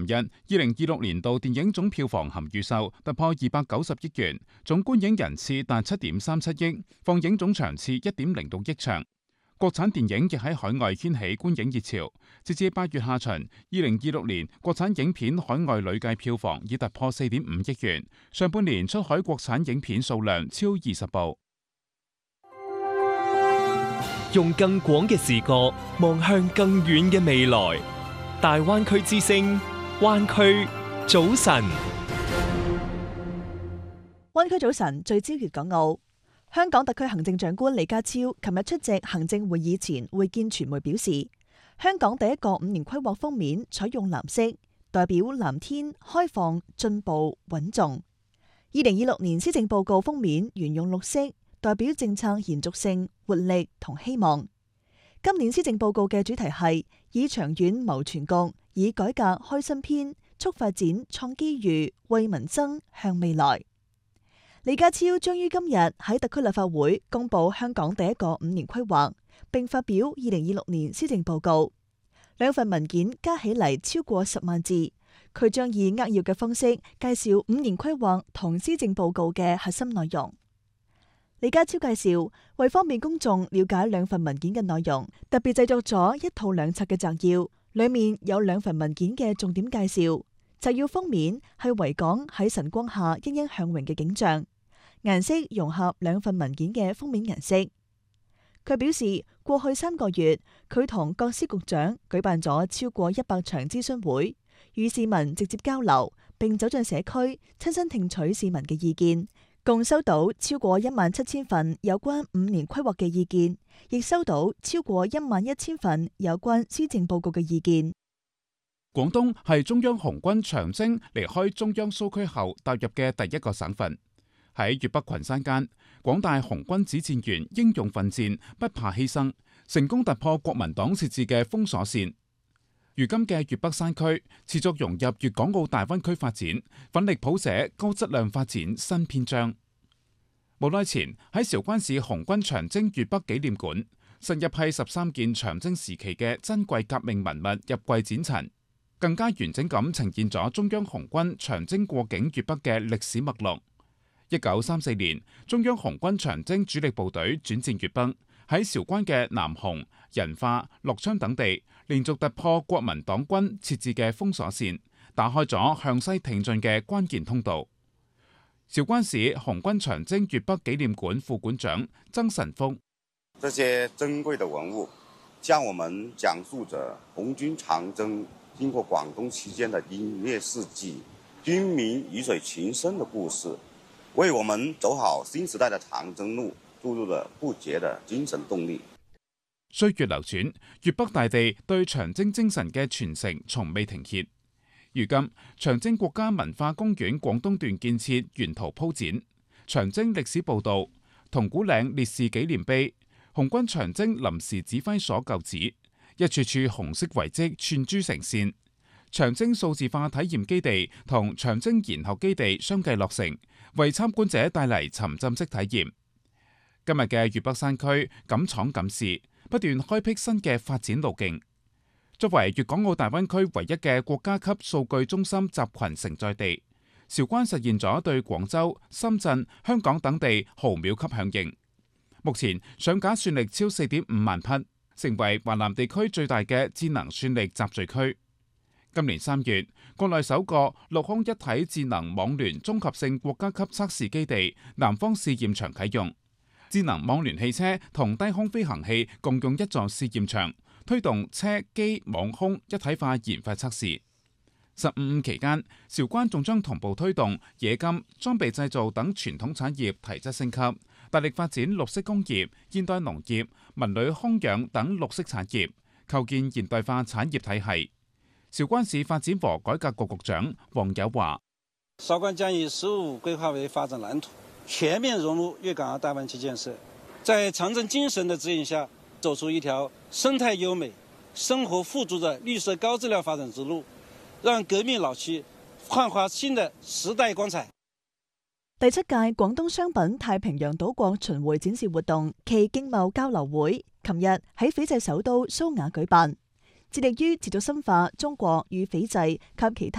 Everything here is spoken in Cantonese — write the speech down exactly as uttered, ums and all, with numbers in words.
日，二零二六年度電影總票房含預售突破二百九十億元，總觀影人次達七點三七億，放映總場次一點零六億場。國產電影亦喺海外掀起觀影熱潮。截至八月下旬，二零二六年國產影片海外累計票房已突破四點五億元。上半年出海國產影片數量超二十部。 用更廣嘅視角望向更遠嘅未來。大灣區之聲，灣區早晨。 灣區早晨聚焦粵港澳。香港特區行政長官李家超琴日出席行政會議前會見傳媒表示，香港第一個五年規劃封面採用藍色，代表藍天、開放、進步、穩重。二零二六年施政報告封面沿用綠色，代表政策延續性、活力同希望。今年施政報告嘅主題係以長遠謀全局，以改革開新篇，促發展創機遇，為民生向未來。李家超將於今日喺特區立法會公布香港第一個五年規劃，並發表二零二六年施政報告。兩份文件加起嚟超過十萬字，佢將以扼要嘅方式介紹五年規劃同施政報告嘅核心內容。李家超介紹，為方便公眾了解兩份文件嘅內容，特別製作咗一套兩冊嘅摘要，裏面有兩份文件嘅重點介紹。摘要封面係維港喺晨光下欣欣向榮嘅景象，顏色融合兩份文件嘅封面顏色。佢表示，過去三個月，佢同各司局長舉辦咗超過一百場諮詢會，與市民直接交流，並走進社區，親身聽取市民嘅意見，共收到超過一萬七千份有關五年規劃嘅意見，亦收到超過一萬一千份有關施政報告嘅意見。 廣東係中央紅軍長征離開中央蘇區後踏入嘅第一個省份。喺粵北群山間，廣大紅軍指戰員英勇奮戰，不怕犧牲，成功突破國民黨設置嘅封鎖線。如今嘅粵北山區持續融入粵港澳大灣區發展，奮力譜寫高質量發展新篇章。無耐前喺韶關市紅軍長征粵北紀念館，新一批十三件長征時期嘅珍貴革命文物入櫃展陳，更加完整咁呈現咗中央紅軍長征過境粵北嘅歷史脈絡。一九三四年，中央紅軍長征主力部隊轉戰粵北，喺韶關嘅南雄、仁化、樂昌等地，連續突破國民黨軍設置嘅封鎖線，打開咗向西挺進嘅關鍵通道。韶關市紅軍長征粵北紀念館副館長曾神福： 這些珍貴的文物，向我們講述着紅軍長征經過廣東期間的英烈事蹟、軍民魚水情深的故事，為我們走好新時代的長征路注入了不竭的精神動力。 歲月流轉，粵北大地對長征精神嘅傳承從未停歇。如今，長征國家文化公園廣東段建設沿途鋪展，長征歷史報道、銅鼓嶺烈士紀念碑、紅軍長征臨時指揮所舊址，一處處紅色遺跡串珠成線。長征數字化體驗基地同長征研學基地相繼落成，為參觀者帶嚟沉浸式體驗。今日嘅粵北山區敢闖敢試，不斷開闢新嘅發展路徑。作為粵港澳大灣區唯一嘅國家級數據中心集群承載地，韶關實現咗對廣州、深圳、香港等地毫秒級響應。目前上架算力超四點五萬匹，成為華南地區最大嘅智能算力集聚區。今年三月，國內首個陸空一體智能網聯綜合性國家級測試基地南方試驗場啟用，智能網聯汽車同低空飛行器共用一座試驗場，推動車機網空一體化研發測試。十五期間，韶關仲將同步推動冶金、裝備製造等傳統產業提質升級，大力發展綠色工業、現代農業、文旅空養等綠色產業，構建現代化產業體系。韶關市發展和改革局局長黃友華： 韶關將以十五規劃為發展藍圖，全面融入粵港澳大灣區建設，在長征精神的指引下，走出一條生態優美、生活富足的綠色高質量發展之路，讓革命老區煥發新的時代光彩。 第七屆廣東商品太平洋島國巡迴展示活動暨經貿交流會，琴日喺斐濟首都蘇瓦舉辦，致力於持續深化中國與斐濟及其他